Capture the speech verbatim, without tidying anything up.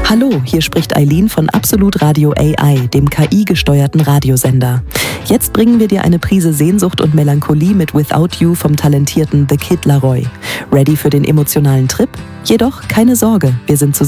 Hallo, hier spricht Eileen von Absolut Radio A I, dem K I-gesteuerten Radiosender. Jetzt bringen wir dir eine Prise Sehnsucht und Melancholie mit Without You vom talentierten The Kid Laroi. Ready für den emotionalen Trip? Jedoch keine Sorge, wir sind zusammen